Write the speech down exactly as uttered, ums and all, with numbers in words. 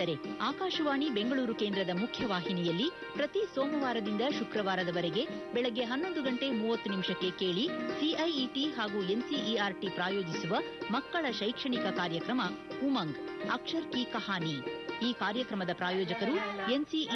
ಸ್ನೇಹಿತರೆ, ಆಕಾಶವಾಣಿ ಬೆಂಗಳೂರು ಕೇಂದ್ರದ ಮುಖ್ಯವಾಹಿನಿಯಲ್ಲಿ ಪ್ರತಿ ಸೋಮವಾರದಿಂದ ಶುಕ್ರವಾರದವರೆಗೆ ಬೆಳಗ್ಗೆ ಹನ್ನೊಂದು ಗಂಟೆ ಮೂವತ್ತು ನಿಮಿಷಕ್ಕೆ ಕೇಳಿ ಸಿಐಇಟಿ ಹಾಗೂ ಎನ್ಸಿಇಆರ್ಟಿ ಪ್ರಾಯೋಜಿಸುವ ಮಕ್ಕಳ ಶೈಕ್ಷಣಿಕ ಕಾರ್ಯಕ್ರಮ ಉಮಂಗ್ ಅಕ್ಷರ್ ಕಿ ಕಹಾನಿ. ಈ ಕಾರ್ಯಕ್ರಮದ ಪ್ರಾಯೋಜಕರು ಎನ್ಸಿಇ